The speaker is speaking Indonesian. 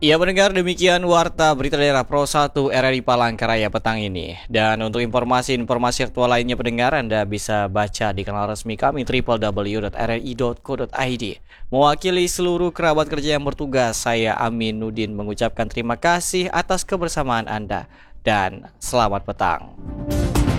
Ya mendengar demikian warta berita daerah Pro 1 RRI Palangkaraya petang ini. Dan untuk informasi-informasi aktual lainnya pendengar Anda bisa baca di kanal resmi kami www.rri.co.id. Mewakili seluruh kerabat kerja yang bertugas, saya Amin Nudin mengucapkan terima kasih atas kebersamaan Anda dan selamat petang.